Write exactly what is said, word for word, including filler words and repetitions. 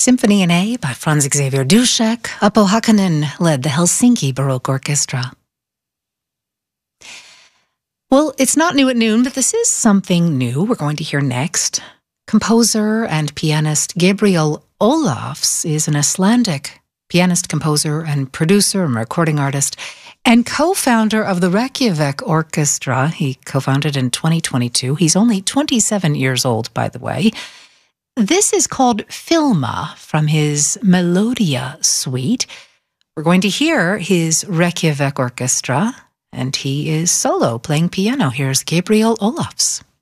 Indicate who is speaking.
Speaker 1: Symphony in A by Franz Xavier Duszek. Uppo Hakkanen led the Helsinki Baroque Orchestra. Well, it's not new at noon, but this is something new we're going to hear next. Composer and pianist Gabriel Olofs is an Icelandic pianist, composer, and producer and recording artist, and co-founder of the Reykjavik Orchestra. He co-founded in twenty twenty-two. He's only twenty-seven years old, by the way. This is called Filma from his Melodia suite. We're going to hear his Reykjavik Orchestra, and he is solo playing piano. Here's Gabriel Olofs.